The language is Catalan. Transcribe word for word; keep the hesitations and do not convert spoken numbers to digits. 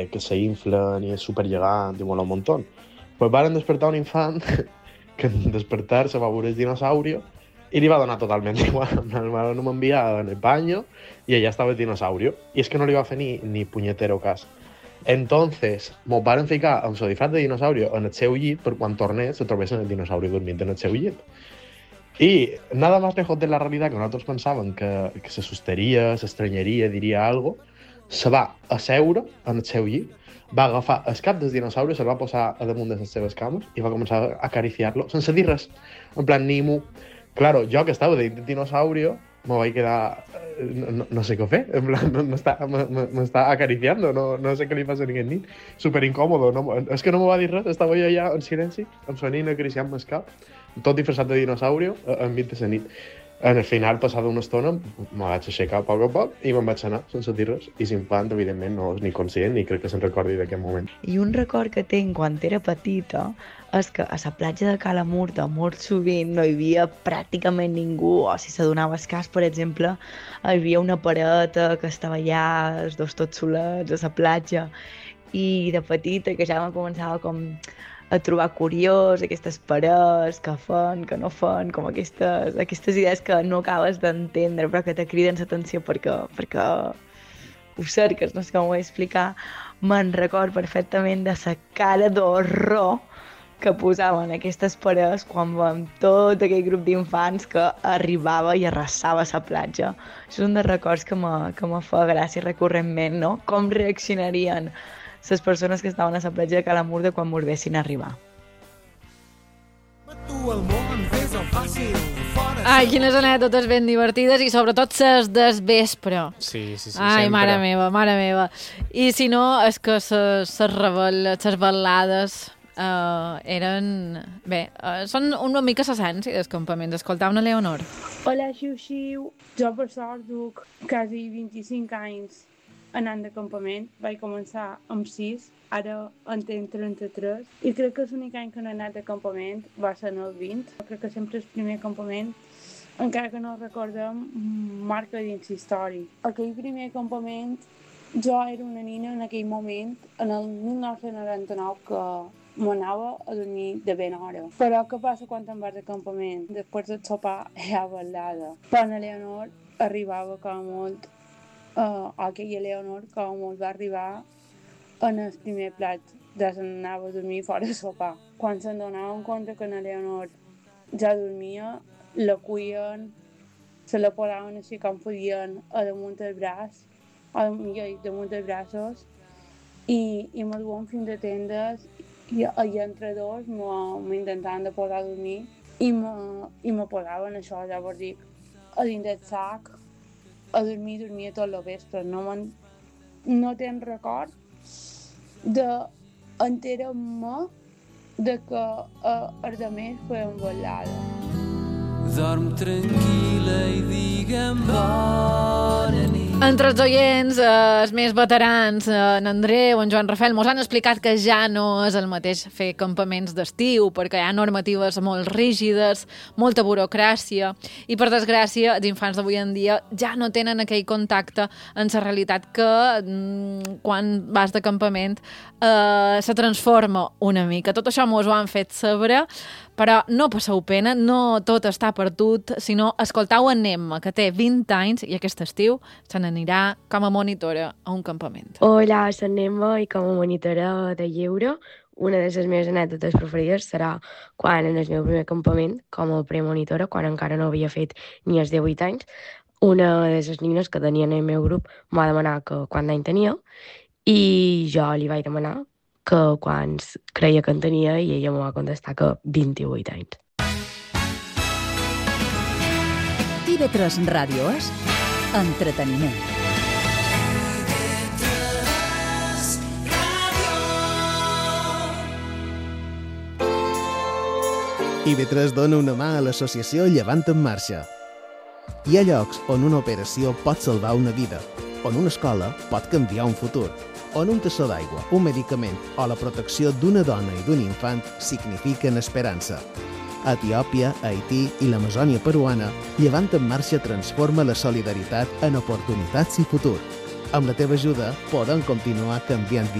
que se inflen i és supergegant i mola un montón. Pues varen despertar un infant que en despertar se va veure el dinosaurio i li va donar totalment igual. No m'enviava en el baño i allà estava el dinosaurio. I és que no li va fer ni, ni punyetero cas. Entonces, mos varen ficar amb el disfraz de dinosaurio en el seu llit per quan tornés se trobessin el dinosaurio dormint en el seu llit. Y nada más lejos de la realidad que nosotros pensaven que, que se asustaria, s'estranyaria, diria algo, se va asseure en el seu llit, va agafar el cap del dinosauri, se'l va posar a damunt de les seves cames i va començar a acariciar-lo sense dir res, en plan ni mu. Claro, jo que estava dins del dinosaurio me vaig quedar... No, no sé què fer, en plan, m'està acariciando, no, no sé què li passa a aquest nit. Super incòmodo, no, és que no me va dir res, estava jo allà en silenci, amb son nin acariciant-me el cap, tot disfressat de dinosaurio, enmig de la nit. En el final, passada una estona, me vaig aixecar a poc a poc i me'n vaig anar sense dir res. I l'infant, evidentment, no és ni conscient ni crec que se'n recordi d'aquest moment. I un record que tinc quan era petita és que a la platja de Cala Murta molt sovint no hi havia pràcticament ningú, o si se donava el cas, per exemple, hi havia una pareta que estava allà, els dos tots solets a la platja, i de petita que ja me començava com a trobar curiós aquestes parets, que fan, que no fan, com aquestes, aquestes idees que no acabes d'entendre però que te criden l'atenció perquè, perquè ho cerques, no sé com ho vull explicar. Me'n record perfectament de la cara d'horror que posaven aquestes parets quan vam tot aquell grup d'infants que arribava i arrasava a la platja. És un dels records que me, que me fa gràcia recurrentment, no? Com reaccionarien les persones que estaven a la platja de Cala Murta quan volguessin arribar. Ai, quines anècdotes ben divertides i sobretot les del vespre. Sí, sí, sí, Ai, sempre. mare meva, mare meva. I si no, és que les les ballades uh, eren... Bé, uh, són una mica l'essència dels campaments. Escoltar una Leonor. Hola, xiu-xiu. Jo, per sort, duc quasi vint-i-cinc anys anant de campament. Vaig començar amb sis, ara en tinc trenta-tres, i crec que l'únic any que no he anat de campament va ser en el vint. Crec que sempre el primer campament, encara que no el recordem, marca dins la història. Aquell primer campament, jo era una nina en aquell moment, en el mil nou-cents noranta-nou, que m'anava a dormir de ben hora. Però què passa quan te'n vas de campament? Després del sopar hi ha ballada. Però en Leonor arribava com molt Uh, aquella Leonor, com molt va arribar en el primer plat de s'anava a dormir fora de sopar. Quan se'n donaven compte que en Leonor ja dormia, la cuien, se la posaven així com podien a damunt del braç, a damunt dels braços, i, i me duen fins a tendes, i, i entre dos m'intentaven de posar a dormir, i me, i me posaven això, ja vos dic, a dins del sac, a dormir, dormia tot el vespre. No, no tenc record d'enterar-me de que uh, els altres feien ballada. Dorm tranquil·la i digue'm bona nit. Entre els oients, eh, els més veterans, eh, en Andreu, en Joan Rafael, mos han explicat que ja no és el mateix fer campaments d'estiu, perquè hi ha normatives molt rígides, molta burocràcia, i per desgràcia els infants d'avui en dia ja no tenen aquell contacte amb la realitat que mm, quan vas de campament eh, se transforma una mica. Tot això mos ho han fet saber, però no passeu pena, no tot està perdut, sinó escoltau en Nemma, que té vint anys i aquest estiu se n'anirà com a monitora a un campament. Hola, soc Nemma i com a monitora de lleure, una de les meves anècdotes preferides serà quan en el meu primer campament, com a premonitora, quan encara no havia fet ni els divuit anys, una de les nines que tenien en el meu grup m'ha demanat que quant d'any tenia i jo li vaig demanar que quan creia que en tenia i ella m'ho va contestar que vint-i-vuit anys. T V tres Ràdio és entreteniment. I V tres dona una mà a l'associació Llevant en Marxa. Hi ha llocs on una operació pot salvar una vida, on una escola pot canviar un futur, on un tassó d'aigua, un medicament o la protecció d'una dona i d'un infant signifiquen esperança. A Etiòpia, Haití i l'Amazònia peruana, Llevant en Marxa transforma la solidaritat en oportunitats i futur. Amb la teva ajuda, podem continuar canviant vides.